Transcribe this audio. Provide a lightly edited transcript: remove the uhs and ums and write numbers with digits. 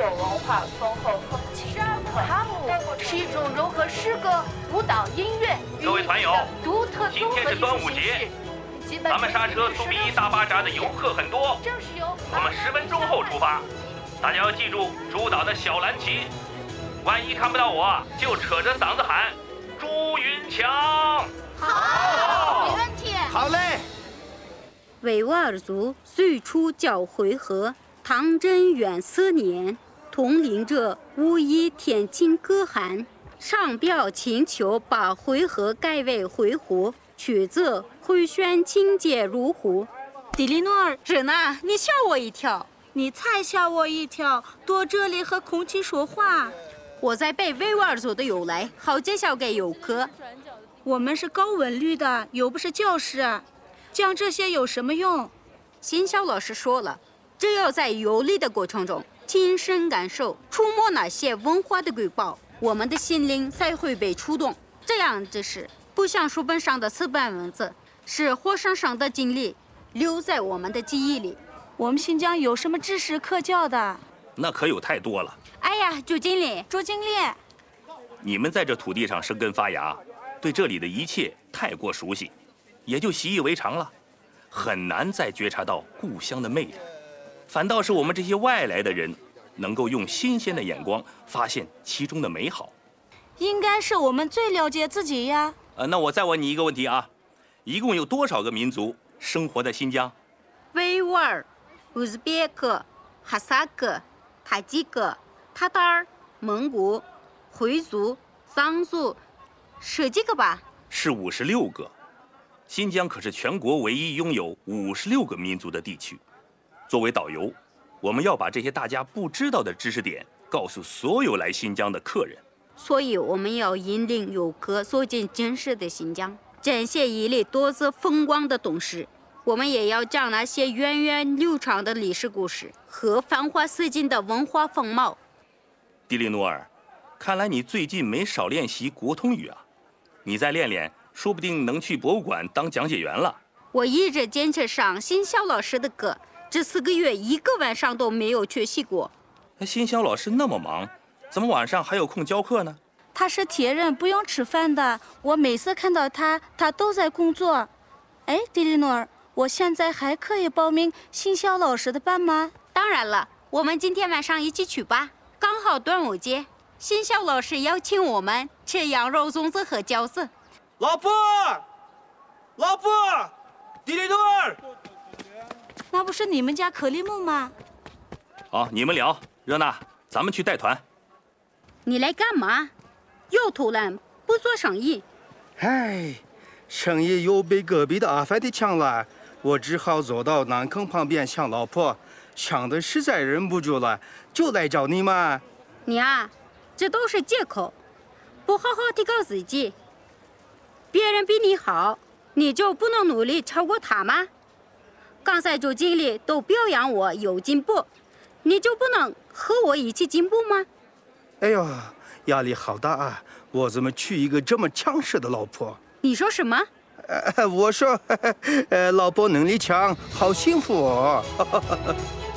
有文化丰厚风情独特。 哈姆是一种融合诗歌、舞蹈、音乐、 各位团友， 独特今天是端午节，咱们刹车苏 B 1大巴扎的游客很多，我们10分钟后出发，大家要记住主导的小蓝旗，万一看不到我，就扯着嗓子喊朱云强。 好，没问题。 好嘞。 维吾尔族最初叫回纥，唐贞元4年，统领者巫医天亲可汗上表请求把回纥改为回鹘，取自回旋清洁如湖。 迪丽诺尔， 人呐，你吓我一跳！ 你才吓我一跳！躲这里和空气说话。 我在背维吾尔族的由来，好介绍给游客。 我们是搞文旅的，又不是教师，讲这些有什么用？ 新晓老师说了，只有在游历的过程中亲身感受、触摸那些文化的瑰宝，我们的心灵才会被触动。这样知识不像书本上的死板文字，是活生生的经历，留在我们的记忆里。 我们新疆有什么知识可教的？ 那可有太多了。 哎呀，朱经理， 你们在这土地上生根发芽，对这里的一切太过熟悉，也就习以为常了，很难再觉察到故乡的魅力。反倒是我们这些外来的人，能够用新鲜的眼光发现其中的美好。 应该是我们最了解自己呀。 那我再问你一个问题啊，一共有多少个民族生活在新疆？ 维吾尔、乌兹别克、哈萨克、塔吉克、塔塔尔、蒙古、回族、藏族，10几个吧？ 是56个。新疆可是全国唯一拥有56个民族的地区。作为导游，我们要把这些大家不知道的知识点告诉所有来新疆的客人。 所以我们要引领游客走进真实的新疆，展现一里多姿风光的东西。我们也要讲那些源远流长的历史故事和繁华似锦的文化风貌。 迪丽努尔，看来你最近没少练习国通语啊！你再练练，说不定能去博物馆当讲解员了。 我一直坚持上新晓老师的课，这4个月1个晚上都没有缺席过。 新晓老师那么忙，怎么晚上还有空教课呢？ 他是铁人，不用吃饭的。我每次看到他，他都在工作。哎，迪丽诺尔，我现在还可以报名新晓老师的班吗？ 当然了，我们今天晚上一起去吧，刚好端午节，新晓老师邀请我们吃羊肉粽子和饺子。 老婆，迪丽诺尔， 那不是你们家克里姆吗？ 好，你们聊。热娜，咱们去带团。 你来干嘛？又偷懒不做生意？ 唉，生意又被隔壁的阿凡提抢了，我只好走到南坑旁边抢老婆，抢的实在忍不住了，就来找你们。 你啊，这都是借口，不好好提高自己。别人比你好，你就不能努力超过他吗？刚才周经理都表扬我有进步，你就不能和我一起进步吗？ 哎呦，压力好大啊！我怎么娶一个这么强势的老婆？ 你说什么？ 我说，老婆能力强，好幸福哦。